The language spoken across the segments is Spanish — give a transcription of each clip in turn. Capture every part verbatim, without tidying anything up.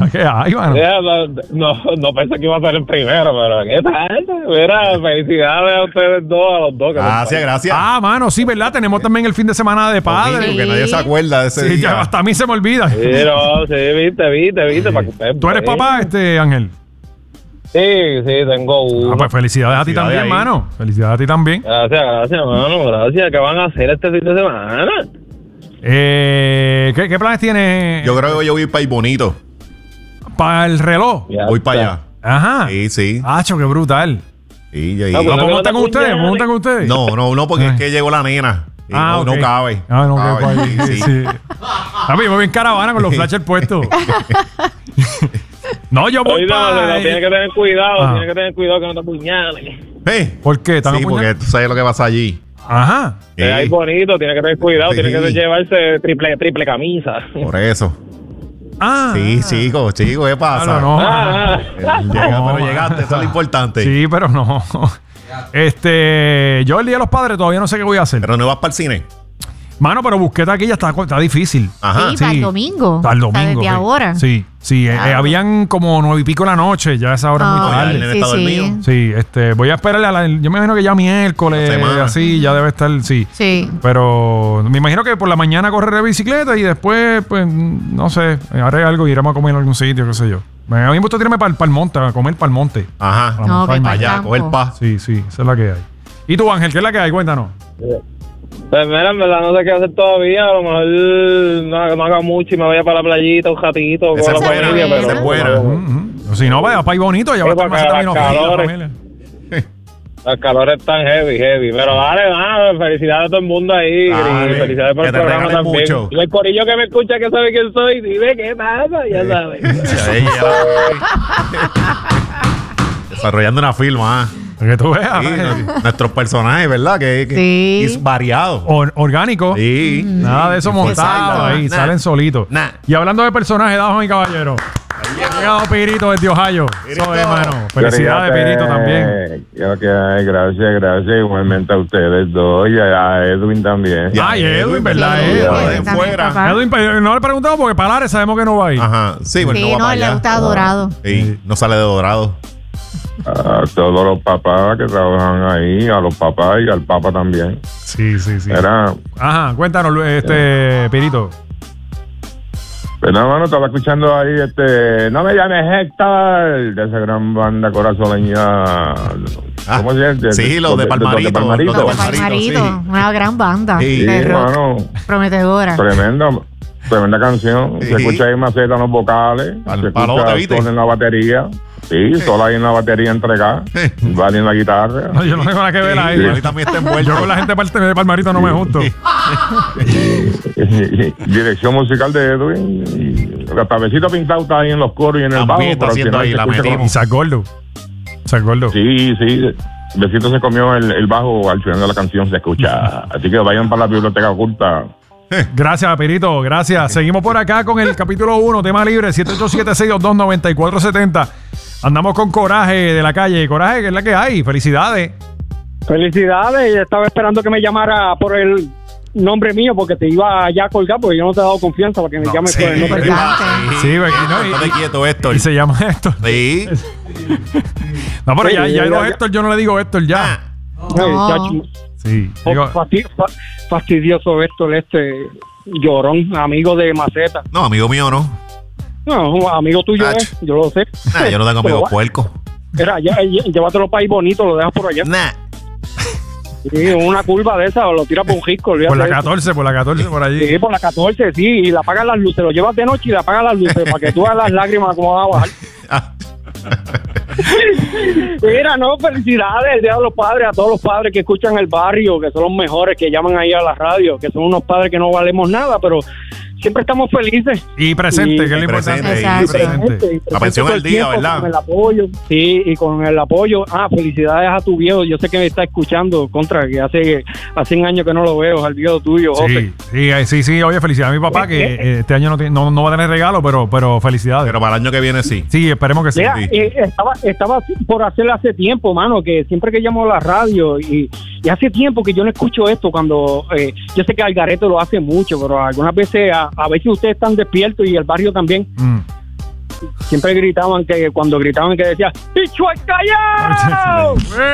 ¿Qué hay, mano? No, no pensé que iba a ser el primero, pero ¿qué tal? Mira, felicidades a ustedes dos, a los dos. Gracias, gracias. Ah, mano, sí, ¿verdad? Tenemos también el fin de semana de padre. Sí. Que nadie se acuerda de ese sí, día. Ya, hasta a mí se me olvida. Sí, no, sí, viste, viste, viste. Sí. Para que ustedes, ¿Tú eres papá, este, Ángel? Sí, sí, tengo uno. Ah, pues felicidades, felicidades a ti también, ahí. Mano. Felicidades a ti también. Gracias, gracias, mano. Gracias. ¿Qué van a hacer este fin de semana? Eh, ¿qué, ¿Qué planes tienes? Yo creo que yo voy para ir bonito. ¿Para el reloj? Ya voy para allá. Ajá. Sí, sí. Hacho, qué brutal. Sí, ya, ¿Lo no, montan con ustedes? ¿Lo montan con ustedes? No, no, no, porque Ay. es que llegó la nena. Y ah, no, okay. no cabe. Ah, no cabe. cabe. Sí, sí. sí. A mí me voy en caravana con los flashes puestos. No, yo voy para... No, tienes que tener cuidado, ah. tienes que tener cuidado que no te apuñales. ¿Eh? ¿Por qué? ¿Están sí, porque tú sabes lo que pasa allí. Ajá. Sí. Es bonito, tienes que tener cuidado, sí. tienes que llevarse triple, triple camisa. Por eso. Ah. Sí, chicos, chicos, ¿qué pasa? No, no. Ah. Llega, no, pero llegaste, eso es lo importante. Sí, pero no. Este, yo el día de los padres todavía no sé qué voy a hacer. Pero no vas para el cine. Mano, pero busqué taquilla, está, está difícil. Ajá. Sí, sí, para el domingo. Para el domingo. Desde sí. ahora. Sí, sí. Claro. Eh, habían como nueve y pico de la noche, ya a esa hora oh, muy tarde. Sí, sí. sí, este, voy a esperarle a la, yo me imagino que ya miércoles, así, uh-huh. ya debe estar, sí. Sí. Pero me imagino que por la mañana correré bicicleta y después, pues, no sé, haré algo y iremos a comer en algún sitio, qué sé yo. A mí me gusta tirarme para el monte, a comer para el monte. Ajá. No, que allá, a coger paz. Sí, sí, esa es la que hay. ¿Y tú, Ángel, qué es la que hay? Cuéntanos. Yeah. Pues mira, en verdad no sé qué hacer todavía. A lo mejor no, no haga mucho y me vaya para la playita un ratito. Esa es buena, familia, esa es buena. Uh -huh. Si no, vaya para ir bonito, ya va a estar más también la familia. Las calores están heavy, heavy. Pero dale, nada, felicidades a todo el mundo ahí. Dale, felicidades por el programa también. Mucho. Y el corillo que me escucha que sabe quién soy, dime qué pasa, ya sabes. Desarrollando una firma, ¿ah? Que tú veas. Sí, nuestros personajes, ¿verdad? Que, que sí. es variado. Or, orgánico. Sí. Nada de eso montado ahí. Nah. Salen solitos. Nah. Y hablando de personajes, damas y caballeros. Ha llegado Pirito desde Ohio. Eso es, hermano. Felicidades, Pirito, también. Yo que hay, gracias, gracias. Igualmente a ustedes dos y a Edwin también. Ay, Edwin, ¿verdad? Edwin, fuera. Edwin, no le preguntamos porque Palares sabemos que no va a ir. Ajá. Sí, bueno, sí, no va no, para él allá. está dorado. Sí, no sale de dorado. A todos los papás que trabajan ahí, a los papás y al papa también. Sí, sí, sí. Era, Ajá, cuéntanos, este, Pirito. Pero no, mano, estaba escuchando ahí, este, no me llames Héctor, de esa gran banda corazoleña. ¿Cómo se llama? Sí, los de Palmarito. Los de Palmarito, una gran banda sí, de rock, mano, prometedora. Tremenda, tremenda canción. Sí. Se escucha ahí maceta en los vocales, Al, se escucha sol en la batería. Sí, sí, solo ahí en la batería entregada. Vale en la guitarra. No, yo no tengo nada que ver ahí. Sí. También está envuelto. Yo con la gente de Palmarito no me junto. Dirección musical de Edwin. Y el cabecito pintado está ahí en los coros y en el bajo. Está haciendo ahí, la metimos. Y Isaac Gordo. Isaac Gordo. Sí, sí. Besito se comió el, el bajo al final de la canción, se escucha. Así que vayan para la biblioteca oculta. Gracias, Pirito, gracias. Seguimos por acá con el capítulo uno, tema libre, siete ocho siete, seis dos dos, nueve cuatro siete cero. Andamos con Coraje de la calle. Coraje, que es la que hay. Felicidades. Felicidades. Estaba esperando que me llamara por el nombre mío porque te iba ya a colgar porque yo no te he dado confianza para que me no, llames sí, por el nombre mío. Sí, sí, porque no, y, y, quieto, Héctor. Y se llama Héctor. Sí. No, pero sí, ya, ya, ya no Héctor, yo no le digo Héctor ya. No. Sí. Digo, fastidioso Héctor, este llorón, amigo de Maceta. No, amigo mío no. No, amigo tuyo Ach. es, yo lo sé. Nah, yo no tengo amigos puercos. Mira, ya, llévatelo para ahí bonito, lo dejas por allá. Nah. Sí, una curva de esa, o lo tiras por un risco. Por la catorce, por la catorce, por allí. Sí, por la catorce, sí, y le apagas las luces, lo llevas de noche y le apagas las luces para que tú veas las lágrimas como van a bajar. Mira, no, felicidades el Día de los Padres a todos los padres que escuchan el barrio, que son los mejores, que llaman ahí a la radio, que son unos padres que no valemos nada, pero siempre estamos felices. Y presente, y, que es lo importante. Exacto. Presente. La pensión al día, ¿verdad? Con el apoyo, sí, y con el apoyo. Ah, felicidades a tu viejo. Yo sé que me está escuchando, contra, que hace hace años que no lo veo, al viejo tuyo, José. Sí, sí, sí, sí, oye, felicidades a mi papá, que eh, este año no, tiene, no, no va a tener regalo, pero, pero felicidades. Pero para el año que viene sí. Sí, esperemos que sí. Mira, eh, estaba, estaba por hacerlo hace tiempo, mano, que siempre que llamo a la radio, y, y hace tiempo que yo no escucho esto, cuando eh, yo sé que Algareto lo hace mucho, pero algunas veces, a, a veces ustedes están despiertos y el barrio también. Mm. siempre gritaban que cuando gritaban que decía ¡Bicho al callao!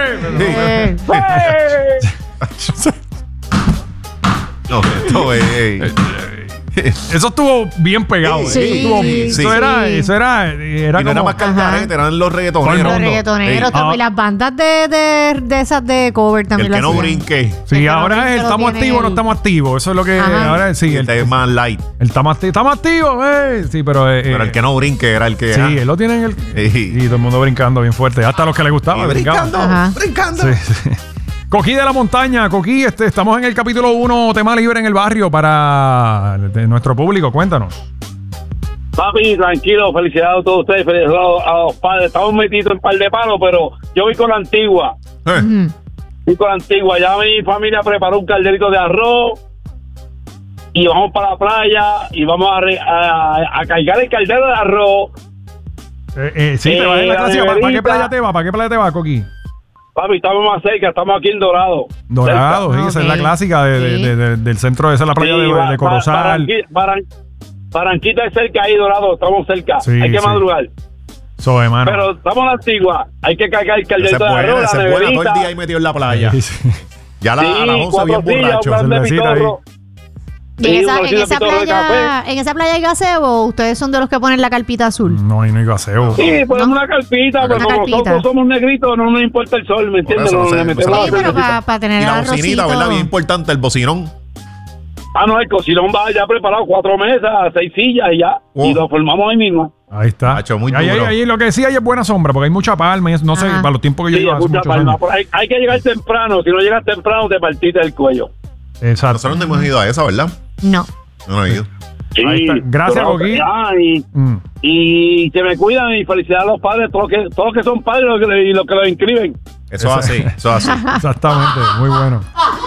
No, esto es... Eso estuvo bien pegado. Sí, ¿eh? Estuvo, sí, eso, sí. Era, eso era. Era y no como. era más cargarete, eran los reggaetoneros. Los reggaetoneros Sí. también. Ah. Las bandas de, de, de esas de cover El también que lo no hacían. brinque. Sí, El que ahora no es el lo estamos tiene activos o no el- estamos activos. Eso es lo que. Ajá. Ahora sí. Y El, este es más light. el estamos activos. Estamos activos, eh. Sí, pero. eh, Pero eh, el que no brinque era el que... Sí, ah, él lo tiene en el. Sí. Y todo el mundo brincando bien fuerte. Hasta los que le gustaba. y brincaban. brincando, Ajá. brincando. Sí, sí. Coquí de la montaña, Coquí, este, estamos en el capítulo uno, tema libre en el barrio para de nuestro público. Cuéntanos. Papi, tranquilo, felicidades a todos ustedes, felicidades a los padres. Estamos metidos en par de palos, pero yo voy con la antigua. Eh, Ujú. Voy con la antigua. Ya mi familia preparó un calderito de arroz y vamos para la playa y vamos a, re- a, a cargar el caldero de arroz. Eh, eh, sí, te Eh, vas en la la clásica. ¿Para, para qué neverita. playa te va? ¿Para qué playa te va, Coquí? Papi, estamos más cerca, estamos aquí en Dorado. Dorado, sí, Cerca. esa es la Ok. clásica de, de- Sí. de- de- del centro, esa es la playa Sí, de, ba- de ba- Corozal. Barranqui- Baran- Barranquita es cerca ahí, Dorado, estamos cerca. Sí, hay que sí. madrugar. So, hermano. Pero estamos en la antigua, hay que cargar el ese calderito es de bueno, arroz, ese la es bueno. Todo el neverita. día ahí metido en la playa. Sí, sí. Ya a la, a las Sí, once cuatro bien sillas, borracho. un plan de cervecita pitorro. Y en Sí, esa, un en vasito de esa pitorro de playa, en esa playa hay gazebo, ustedes son de los que ponen la carpita azul. No, ahí no hay gaseo. Sí, ponemos ¿No? una carpita, pero Una como carpita. nosotros somos negritos, no nos importa el sol, ¿me entiendes? eso no No, sé, le no metemos sé. la Sí, pero cervecita. para tener Y el la arrocito. bocinita, ¿verdad? Bien importante, el bocinón. Ah, no, el cocinón va ya preparado, cuatro mesas, seis sillas y ya. Oh. Y lo formamos ahí mismo. Ahí está. Macho, muy ahí, ahí, duro. ahí lo que sí hay es buena sombra, porque hay mucha palma. y es- No sé, Ajá. para los tiempos que yo Sí, llevo hace mucha muchos palma. años. Hay, hay que llegar temprano. Si no llegas temprano, te partiste el cuello. Exacto. Nosotros no hemos ido a esa, ¿verdad? No. No, no he ido. Sí, Ahí está. Gracias, pero, Coquí. ah, y, Mm. y que me cuidan y felicidades a los padres, todos los que, todos los que son padres y los que, y los que los inscriben. Eso es así, eso es así. Exactamente, muy bueno.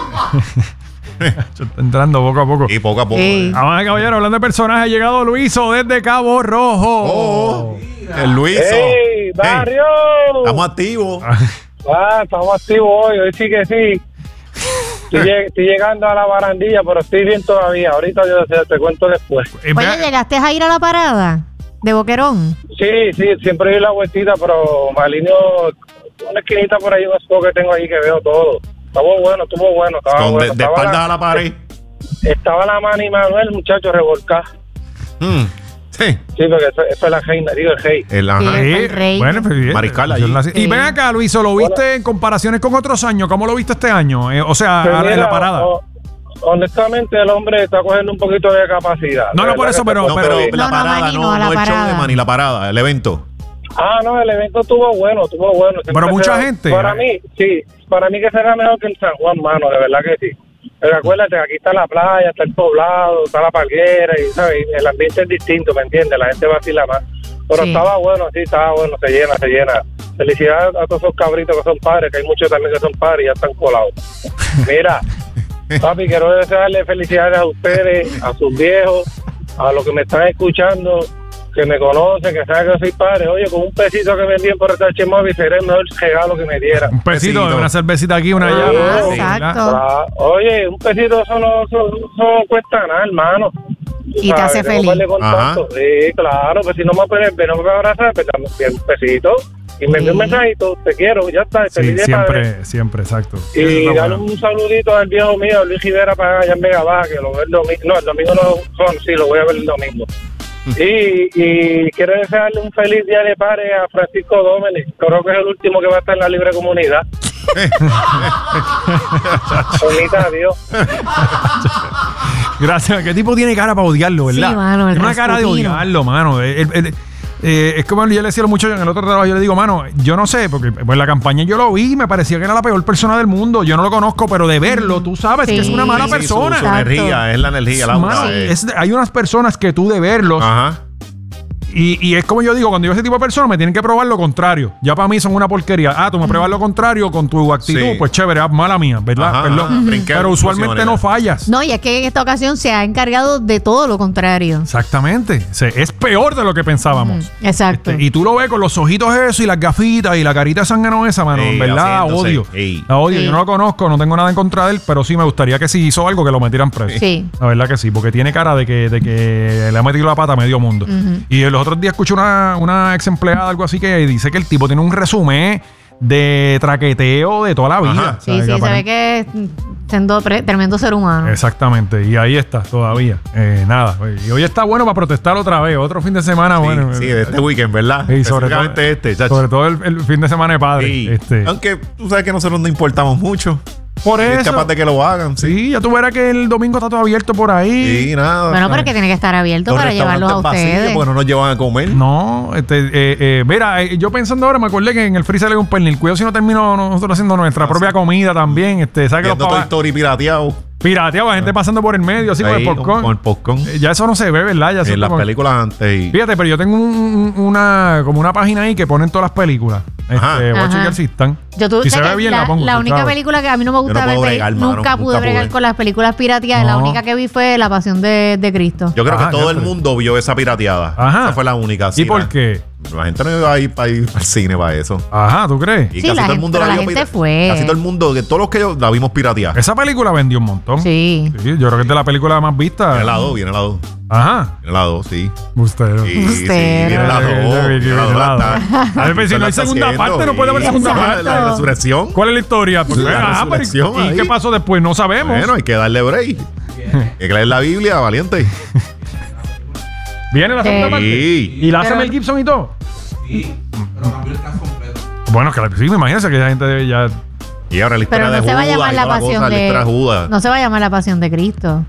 Está entrando poco a poco. Y poco a poco. Sí. eh. Vamos, caballero, hablando de personajes, ha llegado Luiso desde Cabo Rojo. Oh, el Luiso. ¡Ey, barrio! Estamos activos. Ah, estamos activos hoy, hoy sí que sí. Estoy, lleg- estoy llegando a la barandilla, pero estoy bien todavía. Ahorita yo te, te cuento después. Eh, Oye, vea- ¿llegaste a ir a la parada de Boquerón? Sí, sí, siempre doy la vueltita, pero me alineo una esquinita por ahí, un spot que tengo ahí que veo todo. Estuvo bueno, estuvo bueno. Estaba Con bueno. de, de Estaba espaldas la- a la pared. Estaba la Manny Manuel, muchacho, revolcada. Mm, sí. Sí, porque eso, eso es la reina, digo el rey. El, ajá. Sí. Eh, el rey. Bueno, pues bien. Mariscal allí. Y Sí. ven acá, Luiso, ¿lo viste en comparaciones con otros años? ¿Cómo lo viste este año? Eh, o sea, Pues ahora en mira, la parada. o- honestamente, el hombre está cogiendo un poquito de capacidad. No, no, De por verdad eso, que pero- está No, pero cogiendo- la No, no, parada, Manny, no, no, no, la el show de parada. Manny, la parada, el evento. Ah, no, el evento estuvo bueno, estuvo bueno. Siempre Pero mucha será- gente. Para mí, sí. Para mí que será mejor que el San Juan, mano, de verdad que sí. Pero acuérdate, aquí está la playa, está el poblado, está la palguera, y ¿sabes? El ambiente es distinto, ¿me entiendes? La gente vacila más. Pero Sí. estaba bueno, sí, estaba bueno, se llena, se llena. Felicidades a todos esos cabritos que son padres, que hay muchos también que son padres y ya están colados. Mira, papi, quiero desearle felicidades a ustedes, a sus viejos, a los que me están escuchando, que me conocen, que saben que soy padre. Oye, con un pesito que me envíen por el H móvil sería el mejor regalo que me dieran. Un pesito, pesito. una cervecita aquí, una allá. Ah, ¿verdad? Sí, exacto. ¿verdad? Ah, oye, un pesito eso no, eso, eso no cuesta nada, hermano. Tú Y te sabes, hace tengo feliz. que darle contacto. Sí, claro, pues si no me puedes ver, no me puedes abrazar, pues dame un pesito y me envío un Sí. mensajito, te quiero, ya está, Sí, feliz de padre. siempre, siempre, exacto. Eso Y está darle bueno. un saludito al viejo mío, Luis Rivera, para allá en Vega Baja, que lo veo el domingo. No, el domingo no son, sí, lo voy a ver el domingo. Y, y quiero desearle un feliz día de padre a Francisco Domenech. Creo que es el último que va a estar en la libre comunidad. Bonita, Dios. Gracias. ¿Qué tipo tiene cara para odiarlo, verdad? Sí, mano, el Tiene una cara de Rasputín. odiarlo, mano. El- el- eh, es como yo le decía a los muchachos en el otro trabajo, yo le digo, mano, yo no sé, porque pues, la campaña yo lo vi y me parecía que era la peor persona del mundo. Yo no lo conozco, pero de verlo, tú sabes Sí. que es una mala Sí, sí, persona. Su, su Exacto. energía, es la energía, la Mano, aura, eh. es- hay unas personas que tú de verlos, Ajá. y, y es como yo digo, cuando yo ese tipo de personas me tienen que probar lo contrario. Ya para mí son una porquería. Ah, tú me pruebas lo contrario con tu actitud, Sí. pues chévere, ah, mala mía, ¿verdad? Ajá, Perdón. ajá. Brinqué Pero usualmente funciones. no fallas. No, y es que en esta ocasión se ha encargado de todo lo contrario. Exactamente. Se- es peor de lo que pensábamos. Exacto. Este, y tú lo ves con los ojitos eso y las gafitas y la carita sangrano esa, mano. Ey, En verdad, la haciéndose. odio. Ey. La odio. Sí. Yo no lo conozco, no tengo nada en contra de él, pero sí me gustaría que si hizo algo que lo metieran preso. Sí. La verdad que sí, porque tiene cara de que, de que le ha metido la pata a medio mundo. Y los los otros días escuché una, una ex empleada, algo así, que dice que el tipo tiene un resumen de traqueteo de toda la vida. Ajá. Sí, sí, se ve que es siendo pre- tremendo ser humano. Exactamente, y ahí está todavía. Eh, nada, y hoy está bueno para protestar otra vez, otro fin de semana. Sí, bueno, sí, de este weekend, ¿verdad? Y sobre todo, este, sobre todo el, el fin de semana de padre. Sí. Este. Aunque tú sabes que nosotros no importamos mucho. Por eso. Es capaz de que lo hagan. Sí. sí, ya tú verás que el domingo está todo abierto por ahí. Sí, nada. Bueno, pero que tiene que estar abierto Los para llevarlos a ustedes. Vacíos, porque no nos llevan a comer. No, este, eh, eh, mira, eh, yo pensando ahora me acordé que en el freezer hay un pernil. Cuidado si no termino nosotros haciendo nuestra ah, propia sí. comida también. Este, ¿sabes que los Toy Story pirateado? Pirateado, la gente pasando por el medio, así ahí, con el popcorn. Con el popcorn. Eh, ya eso no se ve, ¿verdad? Ya en las como... películas antes. Y... Fíjate, pero yo tengo un, una como una página ahí que ponen todas las películas. Este, voy a chequear si están. Yo tú, si se ve bien, la, la pongo. La única claro. película que a mí no me gusta no ver, bregar, nunca, nunca pude bregar con las películas pirateadas. No. La única que vi fue La Pasión de, de Cristo. Yo creo Ajá, que todo el mundo vio esa pirateada. Ajá. Esa fue la única. ¿Y por qué? La gente no iba a ir para ir al cine para eso. Ajá, ¿tú crees? Y sí, casi la todo gente, el mundo la, la gente vio fue. Casi todo el mundo, que todos los que yo la vimos pirateada. Esa película vendió un montón. Sí. sí. Yo creo que es de la película más vista. Viene la dos, viene la dos. Ajá. Viene la dos, sí. Usted. Sí, sí, viene la dos. Viene la dos. A ver, si no hay segunda parte, no puede haber segunda parte. La resurrección. ¿Cuál es la historia? Pues, la resurrección. ¿Y qué pasó después? No sabemos. Bueno, hay que darle break. Hay que leer la Biblia, valiente. ¿Viene la segunda sí. parte? ¿Y la hace Mel Gibson y todo? Sí, pero cambió el caso completo. Bueno, que sí, me imagino que la gente ya... Y ahora la historia pero no de se Judas. va a llamar la pasión cosa, de... Judas. No se va a llamar la pasión de Cristo.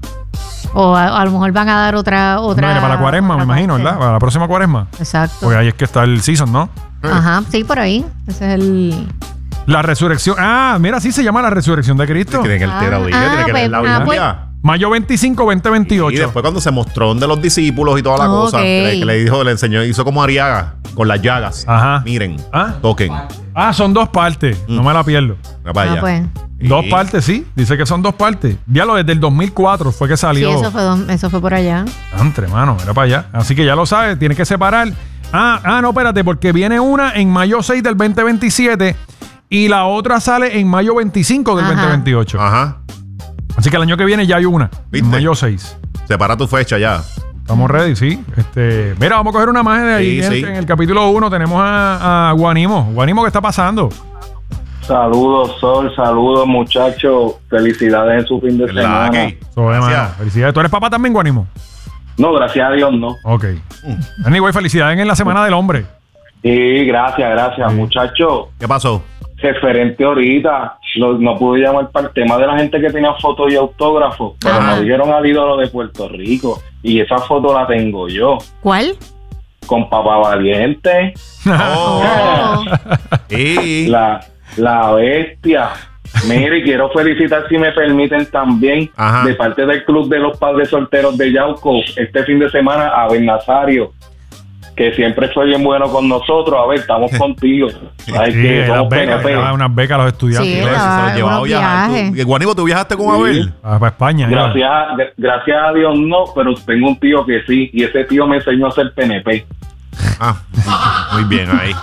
O a, a lo mejor van a dar otra... otra no, para la cuaresma, me imagino, ¿verdad? Para la próxima cuaresma. Exacto. Porque ahí es que está el season, ¿no? Ajá, sí, por ahí. Ese es el... La resurrección. Ah, mira, así se llama la resurrección de Cristo. Tiene que leer la Biblia, ah, tiene que leer la pues, Biblia. ah, pues, Mayo veinticinco, veinte veintiocho. Y después cuando se mostró de los discípulos y toda la okay. cosa, que le, que le dijo, le enseñó, hizo como Ariaga, con las llagas. Ajá. Miren, ¿Ah? toquen. Ah, son dos partes. Mm. No me la pierdo. Ah, pues. Dos partes, sí. Dice que son dos partes. Diálogo desde el dos mil cuatro fue que salió. Sí, eso fue, eso fue por allá. Entre, mano, era para allá. Así que ya lo sabes, tienes que separar. Ah, ah, no, espérate, porque viene una en mayo seis del veinte veintisiete y la otra sale en mayo veinticinco del Ajá. veinte veintiocho. Ajá. Así que el año que viene ya hay una. ¿Viste? En mayo seis. Separa tu fecha ya. Estamos ready, sí. Este, mira, vamos a coger una más de ahí. Sí, sí. En el capítulo uno tenemos a, a Guanimo. Guanimo, ¿qué está pasando? Saludos, Sol. Saludos, muchachos. Felicidades en su fin de semana. Okay. Felicidades. ¿Tú eres papá también, Guanimo? No, gracias a Dios, no. Ok. Mm. Anyway, felicidades en la Semana del Hombre. Sí, gracias, gracias, sí. Muchachos. ¿Qué pasó? Referente ahorita, lo, no pude llamar para el tema de la gente que tenía fotos y autógrafos, pero me dijeron al ídolo de Puerto Rico y esa foto la tengo yo. ¿Cuál? Con Papá Valiente. Oh. Sí. La, la bestia. Mire, quiero felicitar, si me permiten también, Ajá. de parte del Club de los Padres Solteros de Yauco, este fin de semana a Ben Nazario, que siempre fue bien bueno con nosotros. A ver, estamos contigo. Hay sí, que somos becas, P N P. Unas becas a los estudiantes. Sí, se los llevaba viajes. Guanimo, ¿tú viajaste con Abel? Sí. Ah, para España. Gracias a, gracias a Dios no, pero tengo un tío que sí, y ese tío me enseñó a ser P N P. Ah, muy bien ahí.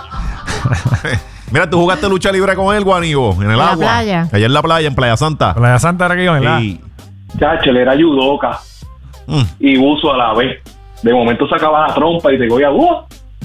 Mira, tú jugaste lucha libre con él, Guanimo, en el en agua. La playa. Allá en la playa, en Playa Santa. Playa Santa era que iba, ¿verdad? Sí. Chacho, él era judoka mm. y buzo a la vez. De momento sacaba la trompa y te cogía, ¡uh!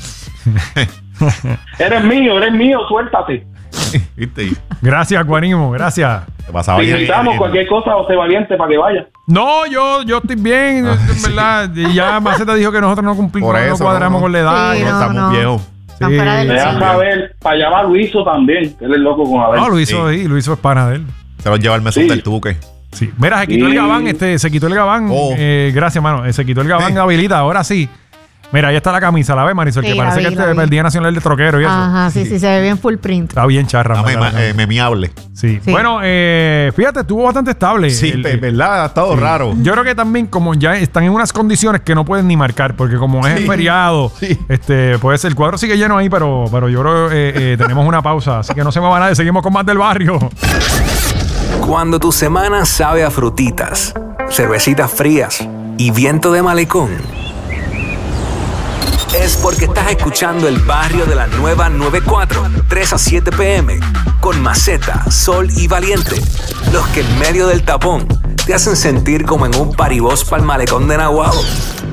Eres mío, eres mío, suéltate. ¿Viste? Gracias, Guanimo, gracias. Te pasaba si necesitamos cualquier cosa, José Valiente, para que vaya. No, yo, yo estoy bien, en verdad. Y ya Maceta dijo que nosotros no cumplimos, Por eso, no cuadramos no, no. con la edad. Sí, no, no, estamos no. viejos. Sí. Me dejan saber, para allá va Luiso también, él es loco con Abel. No, Luiso, sí. sí, Luiso es pana de él. Se los lleva el mesón Sí. del tuque. Sí. Mira, se quitó Sí. el gabán, este, se quitó el gabán. Oh. Eh, gracias, mano. Se quitó el gabán, Sí. habilita, ahora sí. Mira, ahí está la camisa, ¿la ves, Marisol? Sí, que la parece vi, que la este vi. del Día Nacional del Troquero y eso. Ajá, sí, sí, se ve bien full print. Está bien charra. Dame, ¿verdad? eh, memeable. Sí. Sí. Bueno, eh, fíjate, estuvo bastante estable. Sí, El- es verdad, ha estado sí. raro. Yo creo que también como ya están en unas condiciones que no pueden ni marcar, porque como es Sí. feriado, Sí. este, puede ser, el cuadro sigue lleno ahí, pero, pero yo creo que eh, eh, tenemos una pausa, así que no se mueva nadie, seguimos con más del barrio. Cuando tu semana sabe a frutitas, cervecitas frías y viento de malecón, es porque estás escuchando el barrio de la nueva noventa y cuatro, tres a siete pm, con Maceta, Sol y Valiente, los que en medio del tapón te hacen sentir como en un paribós pa'l malecón de Naguabo.